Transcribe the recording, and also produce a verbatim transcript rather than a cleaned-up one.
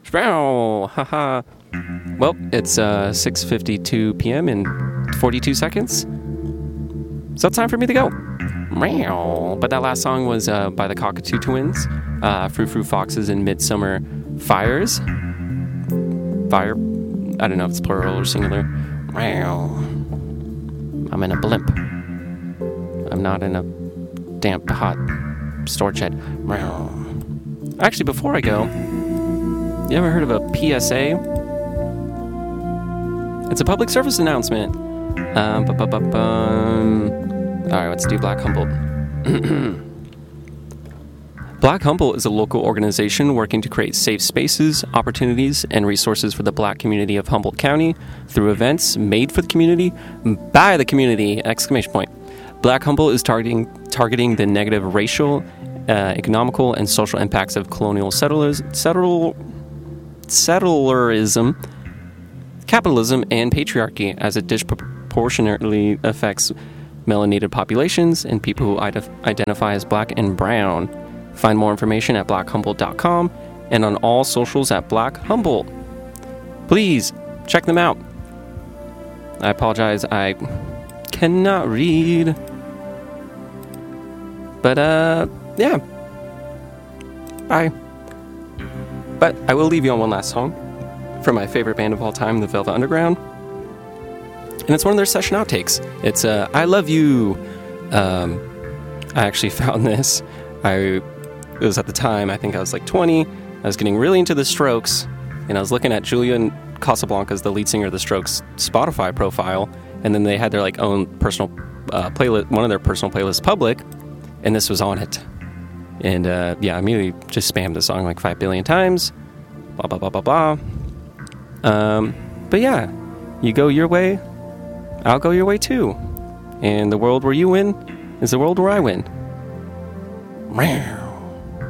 Wow, haha. Well, it's uh, six fifty-two p.m. in forty-two seconds. So it's time for me to go. Meow. But that last song was uh, by the Cockatoo Twins, uh, Frou Frou Foxes and Midsummer Fires. Fire? I don't know if it's plural or singular. Meow. I'm in a blimp. I'm not in a damp, hot storage shed. Meow. Actually, before I go, you ever heard of a P S A? It's a public service announcement. Um, bu-bu-bu-bum. All right, let's do Black Humboldt. Black Humboldt is a local organization working to create safe spaces, opportunities, and resources for the Black community of Humboldt County through events made for the community, by the community! Exclamation point. Black Humboldt is targeting targeting the negative racial, uh, economical, and social impacts of colonial settlers, settle, settlerism, capitalism, and patriarchy as it disproportionately affects melanated populations and people who ident- identify as Black and brown. Find more information at black humboldt dot com and on all socials at Black Humboldt. Please check them out. I apologize, I cannot read. But, uh, yeah. Bye. But I will leave you on one last song from my favorite band of all time, the Velvet Underground. And it's one of their session outtakes. It's uh, I Love You. Um, I actually found this. I it was at the time, I think I was like twenty. I was getting really into the Strokes, and I was looking at Julian Casablancas, the lead singer of the Strokes, Spotify profile, and then they had their like own personal uh, playlist, one of their personal playlists public, and this was on it. And uh, yeah, I immediately just spammed the song like five billion times. Blah blah blah blah blah. Um, but yeah, you go your way, I'll go your way too. And the world where you win is the world where I win. Meow.